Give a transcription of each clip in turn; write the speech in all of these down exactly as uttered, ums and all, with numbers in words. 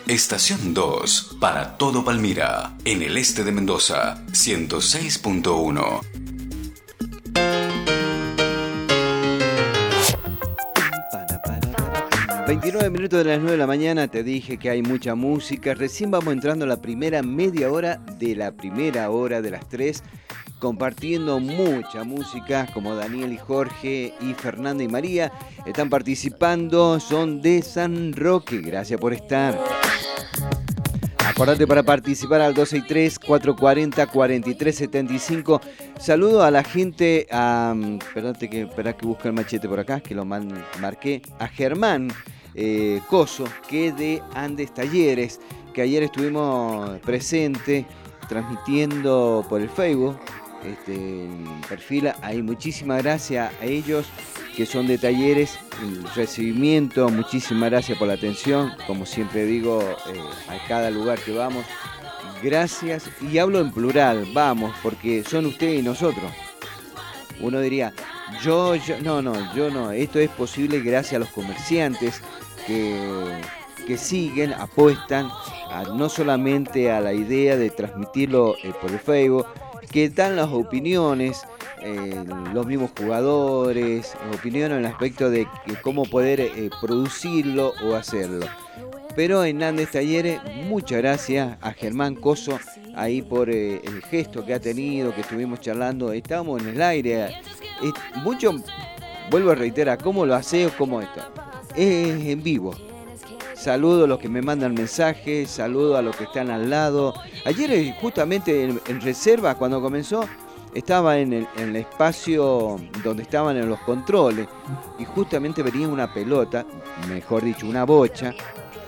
Estación dos, para todo Palmira, en el este de Mendoza, ciento seis punto uno. veintinueve minutos de las nueve de la mañana, te dije que hay mucha música. Recién vamos entrando a la primera media hora de la primera hora de las tres, compartiendo mucha música, como Daniel y Jorge y Fernanda y María. Están participando, son de San Roque. Gracias por estar. Acordate para participar al dos seis tres, cuatro cuatro cero, cuatro tres siete cinco. Saludo a la gente, a, espérate que, espera que busque el machete por acá, que lo man, marqué, a Germán eh, Coso, que de Andes Talleres, que ayer estuvimos presentes transmitiendo por el Facebook, este perfil. Ahí muchísimas gracias a ellos que son de Talleres, el recibimiento, muchísimas gracias por la atención, como siempre digo, eh, a cada lugar que vamos, gracias, y hablo en plural, vamos, porque son ustedes y nosotros. Uno diría, yo, yo, no, no, yo no, esto es posible gracias a los comerciantes que, que siguen, apuestan, a, no solamente a la idea de transmitirlo eh, por el Facebook, que dan las opiniones, eh, los mismos jugadores, opiniones en el aspecto de cómo poder eh, producirlo o hacerlo. Pero en Andes Talleres, muchas gracias a Germán Coso ahí por eh, el gesto que ha tenido, que estuvimos charlando, estábamos en el aire. Es mucho, vuelvo a reiterar, ¿cómo lo hace o cómo esto? Es en vivo. Saludo a los que me mandan mensajes, saludo a los que están al lado. Ayer justamente en, en reserva, cuando comenzó, estaba en el, en el espacio donde estaban en los controles y justamente venía una pelota, mejor dicho, una bocha.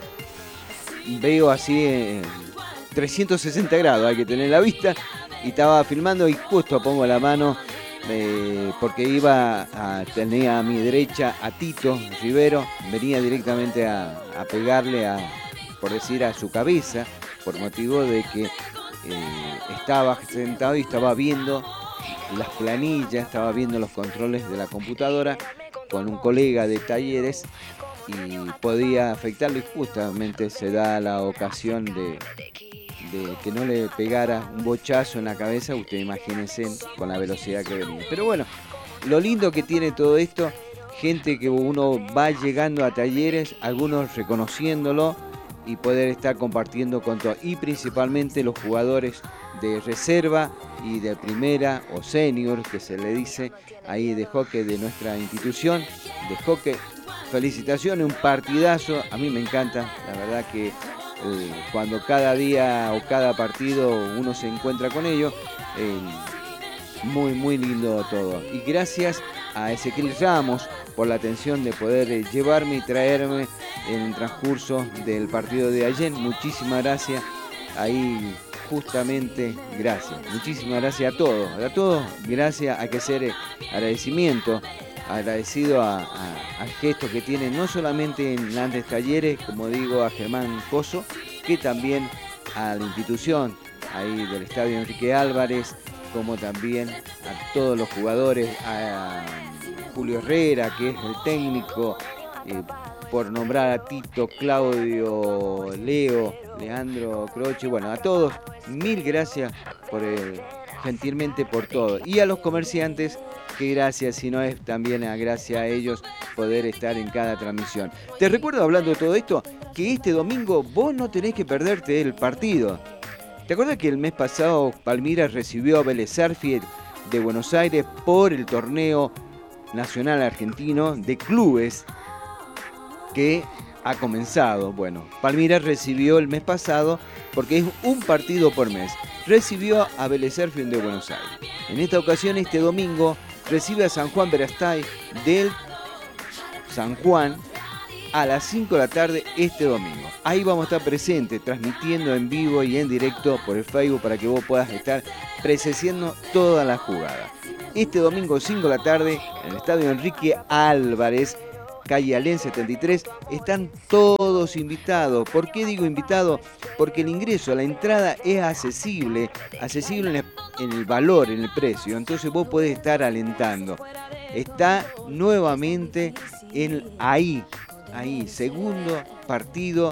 Veo así en trescientos sesenta grados, hay que tener la vista, y estaba filmando y justo pongo la mano eh, porque iba a, tenía a mi derecha a Tito Rivero, venía directamente a, a pegarle a, por decir, a su cabeza, por motivo de que eh, estaba sentado y estaba viendo las planillas, estaba viendo los controles de la computadora con un colega de Talleres y podía afectarlo, y justamente se da la ocasión de, de que no le pegara un bochazo en la cabeza. Usted imagínense con la velocidad que venía. Pero bueno, lo lindo que tiene todo esto, gente que uno va llegando a Talleres, algunos reconociéndolo y poder estar compartiendo con todo, y principalmente los jugadores de reserva y de primera o senior, que se le dice ahí, de hockey de nuestra institución de hockey. Felicitaciones, un partidazo, a mí me encanta, la verdad que eh, cuando cada día o cada partido uno se encuentra con ellos, eh, muy muy lindo todo. Y gracias a Ezequiel Ramos por la atención de poder eh, llevarme y traerme en el transcurso del partido de ayer. Muchísimas gracias, ahí justamente gracias, muchísimas gracias a todos, a todos, gracias, hay que hacer eh, agradecimiento. Agradecido a, a, al gesto que tiene no solamente en Andes Talleres, como digo, a Germán Coso, que también a la institución ahí del Estadio Enrique Álvarez, como también a todos los jugadores, a, a Julio Herrera, que es el técnico, eh, por nombrar a Tito, Claudio, Leo, Leandro Croce, bueno, a todos, mil gracias por el, gentilmente por todo. Y a los comerciantes, que gracias, si no es también a gracias a ellos poder estar en cada transmisión. Te recuerdo, hablando de todo esto, que este domingo vos no tenés que perderte el partido. ¿Te acuerdas que el mes pasado Palmira recibió a Vélez Sarsfield de Buenos Aires por el torneo nacional argentino de clubes que ha comenzado? Bueno, Palmira recibió el mes pasado, porque es un partido por mes, recibió a Vélez Sarsfield de Buenos Aires. En esta ocasión, este domingo, recibe a San Juan Verastay del San Juan a las cinco de la tarde este domingo. Ahí vamos a estar presentes, transmitiendo en vivo y en directo por el Facebook para que vos puedas estar presenciando toda la jugada. Este domingo cinco de la tarde en el Estadio Enrique Álvarez, calle Alén setenta y tres, están todos invitados. ¿Por qué digo invitados? Porque el ingreso, la entrada es accesible, accesible en el, en el valor, en el precio. Entonces vos podés estar alentando. Está nuevamente en ahí, ahí, segundo partido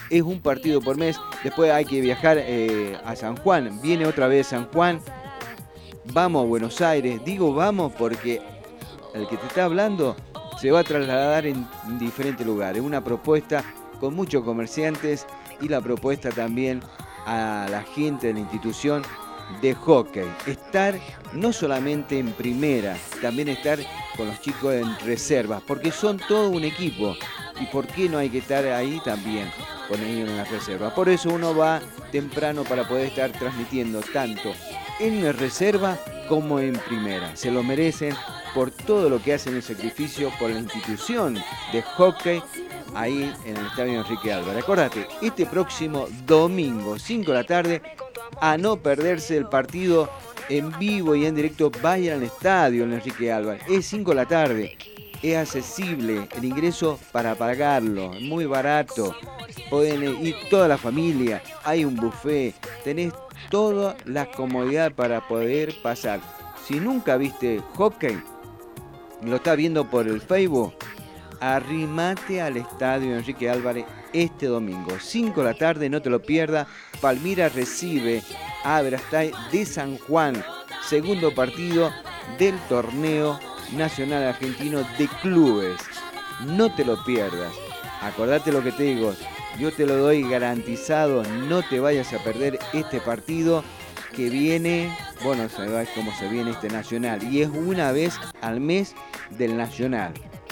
es un partido por mes. Después hay que viajar eh, a San Juan, viene otra vez San Juan, vamos a Buenos Aires. Digo vamos porque el que te está hablando se va a trasladar en diferentes lugares. Una propuesta con muchos comerciantes y la propuesta también a la gente de la institución de hockey. Estar no solamente en primera, también estar con los chicos en reservas, porque son todo un equipo. ¿Y por qué no hay que estar ahí también con ellos en las reservas? Por eso uno va temprano para poder estar transmitiendo tanto en la reserva como en primera. Se lo merecen por todo lo que hacen el sacrificio por la institución de hockey ahí en el Estadio Enrique Álvarez. Acordate, este próximo domingo, cinco de la tarde, a no perderse el partido en vivo y en directo, vayan al estadio en Enrique Álvarez. Es cinco de la tarde, es accesible el ingreso para pagarlo, es muy barato. Pueden ir toda la familia, hay un buffet, tenés toda la comodidad para poder pasar. Si nunca viste hockey, lo estás viendo por el Facebook, arrimate al estadio Enrique Álvarez este domingo, cinco de la tarde, no te lo pierdas. Palmira recibe a Verastay de San Juan, segundo partido del torneo nacional argentino de clubes. No te lo pierdas, acordate lo que te digo, yo te lo doy garantizado, no te vayas a perder este partido que viene, bueno, sabés cómo se viene este nacional, y es una vez al mes del nacional.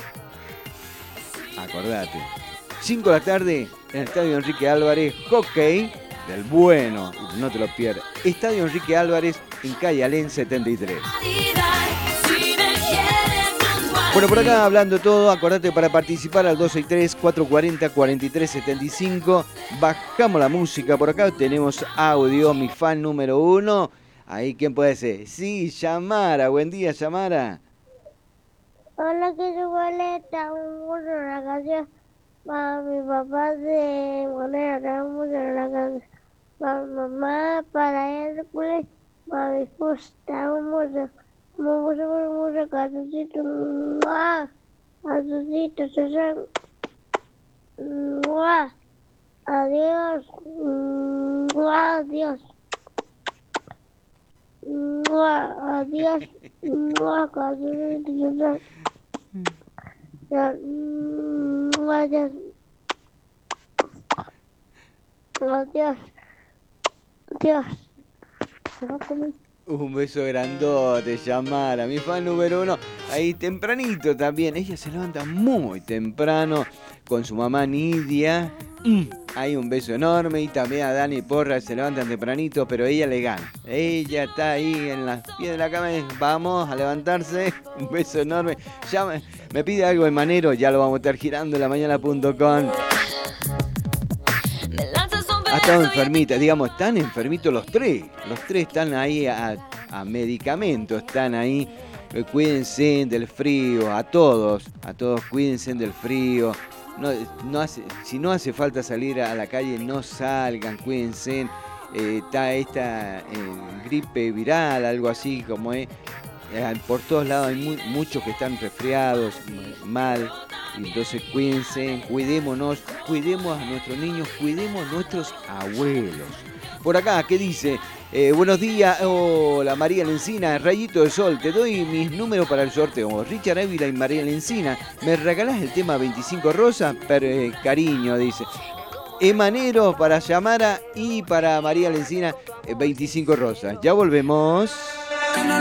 Acordate, cinco de la tarde en el Estadio Enrique Álvarez, hockey del bueno, no te lo pierdas. Estadio Enrique Álvarez en calle Alén setenta y tres. Bueno, por acá hablando todo, acordate para participar al dos seis tres, cuatro cuatro cero, cuatro tres siete cinco. Bajamos la música, por acá tenemos audio, mi fan número uno. Ahí, ¿quién puede ser? Sí, Yamara, buen día, Yamara. Hola, que yo Violeta, un mucho la canción. Para mi papá de Monera, que mucho la canción. Para mi mamá, para Hércules, para mi fusta, un mucho. Como mucho, mucho, mucho, casucito. ¡Mua! Casucito, se llama. ¡Mua! Adiós. ¡Mua! Adiós. ¡Mua! Adiós. ¡Mua! Casucito, se llama. Adiós. Adiós. Adiós. Se va a comer. Un beso grandote, Yamara, mi fan número uno. Ahí tempranito también. Ella se levanta muy temprano con su mamá Nidia. Mm, hay un beso enorme. Y también a Dani Porra se levantan tempranito, pero ella le gana. Ella está ahí en las pies de la cama. Vamos a levantarse. Un beso enorme. Ya me, me pide algo en Manero. Ya lo vamos a estar girando en la mañana punto com. Ha estado enfermita, digamos, están enfermitos los tres. Los tres están ahí a, a medicamento, están ahí. Eh, cuídense del frío, a todos, a todos cuídense del frío. No, no hace, si no hace falta salir a la calle, no salgan, cuídense. Eh, está esta eh, gripe viral, algo así como es. Eh, por todos lados hay muy, muchos que están resfriados, mal. Entonces cuídense, cuidémonos, cuidemos a nuestros niños, cuidemos a nuestros abuelos. Por acá, ¿qué dice? Eh, buenos días, hola María Lencina, Rayito de Sol, te doy mis números para el sorteo. Richard Ávila y María Lencina, ¿me regalás el tema veinticinco Rosas? Pero, eh, cariño, dice. Emanero para Yamara y para María Lencina, eh, veinticinco Rosas. Ya volvemos.